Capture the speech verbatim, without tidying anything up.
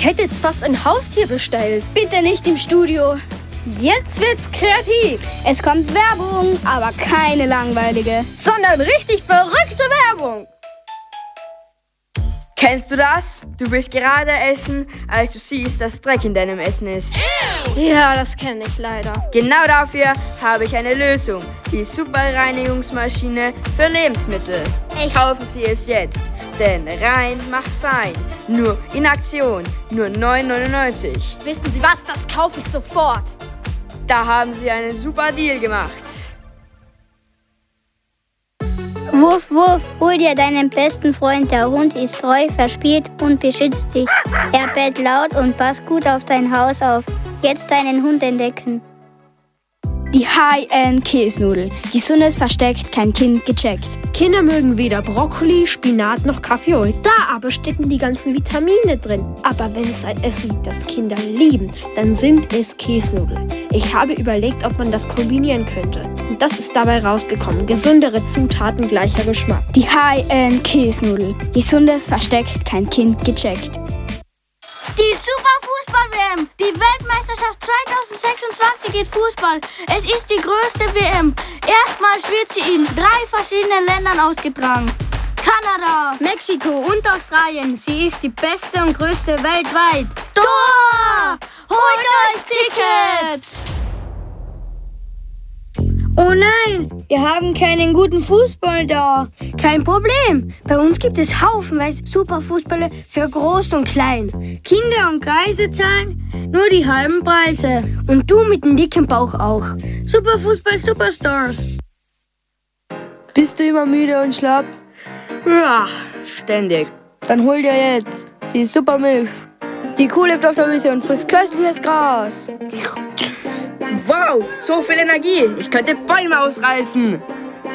hätte jetzt fast ein Haustier bestellt. Bitte nicht im Studio. Jetzt wird's kreativ. Es kommt Werbung, aber keine langweilige, sondern richtig verrückte Werbung. Kennst du das? Du willst gerade essen, als du siehst, dass Dreck in deinem Essen ist. Ja, das kenne ich leider. Genau dafür habe ich eine Lösung. Die Superreinigungsmaschine für Lebensmittel. Echt? Kaufen Sie es jetzt, denn rein macht fein. Nur in Aktion, nur neun neunundneunzig. Wissen Sie was, das kaufe ich sofort. Da haben Sie einen super Deal gemacht. Wuff, wuff, hol dir deinen besten Freund. Der Hund ist treu, verspielt und beschützt dich. Er bellt laut und passt gut auf dein Haus auf. Jetzt deinen Hund entdecken. Die High-End-Käsnudel. Gesundes versteckt, kein Kind gecheckt. Kinder mögen weder Brokkoli, Spinat noch Kaffeeol. Da aber stecken die ganzen Vitamine drin. Aber wenn es ein Essen gibt, das Kinder lieben, dann sind es Käsnudeln. Ich habe überlegt, ob man das kombinieren könnte. Und das ist dabei rausgekommen. Gesundere Zutaten, gleicher Geschmack. Die High-End-Käsnudel. Gesundes versteckt, kein Kind gecheckt. Die Super-Fußball-W M. Die Weltmeisterschaft zweitausendsechsundzwanzig geht Fußball. Es ist die größte W M. Erstmals wird sie in drei verschiedenen Ländern ausgetragen. Kanada, Mexiko und Australien. Sie ist die beste und größte weltweit. Tor! Holt euch Tickets! Oh nein, wir haben keinen guten Fußball da. Kein Problem. Bei uns gibt es haufenweise Superfußballer für Groß und Klein. Kinder und Kreise zahlen nur die halben Preise. Und du mit dem dicken Bauch auch. Superfußball Superstars. Bist du immer müde und schlapp? Ja, ständig. Dann hol dir jetzt die Supermilch. Die Kuh lebt auf der Wiese und frisst köstliches Gras. Wow, so viel Energie. Ich könnte Bäume ausreißen.